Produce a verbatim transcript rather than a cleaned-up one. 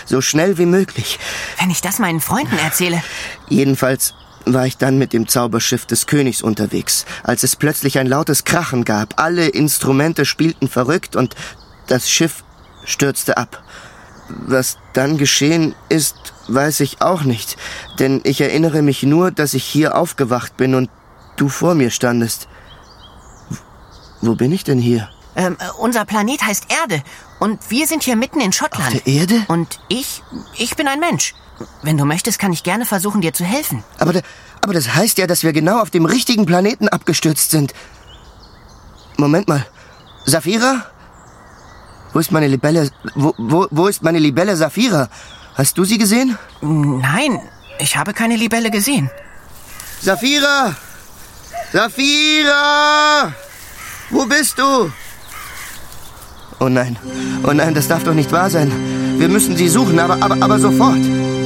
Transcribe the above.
So schnell wie möglich. Wenn ich das meinen Freunden erzähle... Jedenfalls war ich dann mit dem Zauberschiff des Königs unterwegs, als es plötzlich ein lautes Krachen gab. Alle Instrumente spielten verrückt und das Schiff stürzte ab. Was dann geschehen ist, weiß ich auch nicht, denn ich erinnere mich nur, dass ich hier aufgewacht bin und du vor mir standest. Wo bin ich denn hier? Ähm, unser Planet heißt Erde und wir sind hier mitten in Schottland. Auf der Erde? Und ich, ich bin ein Mensch. Wenn du möchtest, kann ich gerne versuchen, dir zu helfen. Aber, da, aber das heißt ja, dass wir genau auf dem richtigen Planeten abgestürzt sind. Moment mal. Saphira? Wo ist meine Libelle? Wo, wo, wo ist meine Libelle Saphira? Hast du sie gesehen? Nein, ich habe keine Libelle gesehen. Saphira! Saphira! Wo bist du? Oh nein, oh nein, das darf doch nicht wahr sein. Wir müssen sie suchen, aber, aber, aber sofort.